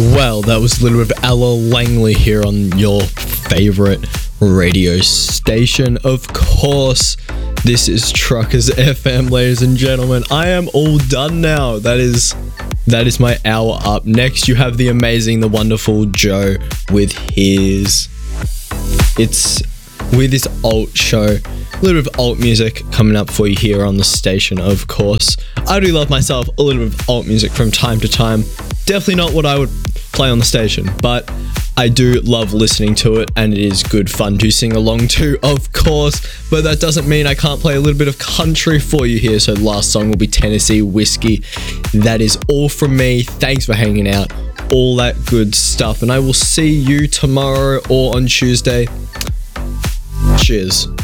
Well, that was a little bit of Ella Langley here on your favorite radio station. Of course, this is Truckers FM, ladies and gentlemen. I am all done now. That is my hour up. Next, you have the amazing, the wonderful Joe with his alt show. A little bit of alt music coming up for you here on the station, of course. I do love myself a little bit of alt music from time to time. Definitely not what I would play on the station, but I do love listening to it, and it is good fun to sing along to, of course. But that doesn't mean I can't play a little bit of country for you here. So the last song will be Tennessee Whiskey. That is all from me. Thanks for hanging out. All that good stuff. And I will see you tomorrow or on Tuesday. Cheers.